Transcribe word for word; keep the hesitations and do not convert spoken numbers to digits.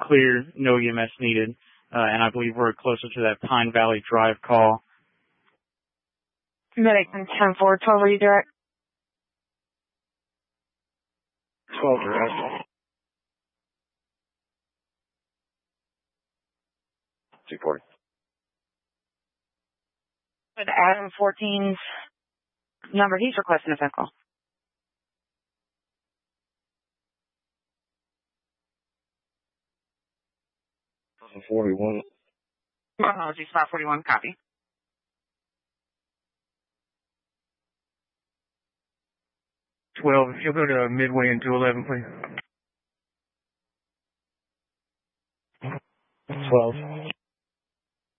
clear, no E M S needed, uh, and I believe we're closer to that Pine Valley Drive call. Medic ten four, twelve redirect. twelve direct. two forty. With Adam fourteen's number, he's requesting a phone call. forty-one. My apologies, five forty-one, copy. twelve, if you'll go to Midway and two eleven, please. twelve.